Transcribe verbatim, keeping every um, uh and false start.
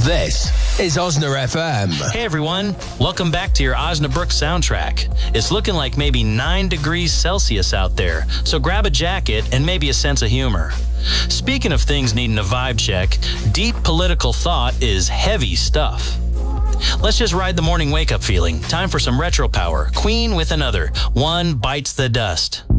This is Osna F M. Hey everyone, welcome back to your Osnabrück soundtrack. It's looking like maybe nine degrees Celsius out there, so grab a jacket and maybe a sense of humor. Speaking of things needing a vibe check, deep political thought is heavy stuff. Let's just ride the morning wake-up feeling. Time for some retro power. Queen with another. One bites the dust.